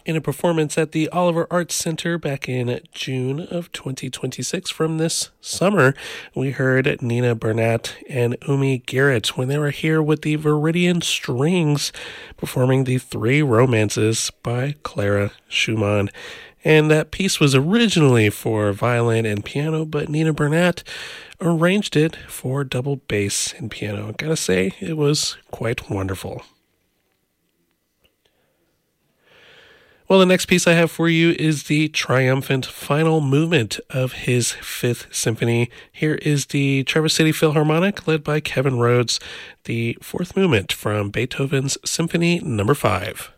In a performance at the Oliver Arts Center back in June of 2026 from this summer, we heard Nina Burnett and Umi Garrett when they were here with the Viridian Strings performing the Three Romances by Clara Schumann. And that piece was originally for violin and piano, but Nina Burnett arranged it for double bass and piano. Gotta say, it was quite wonderful. Well, the next piece I have for you is the triumphant final movement of his Fifth Symphony. Here is the Traverse City Philharmonic, led by Kevin Rhodes, the fourth movement from Beethoven's Symphony No. 5.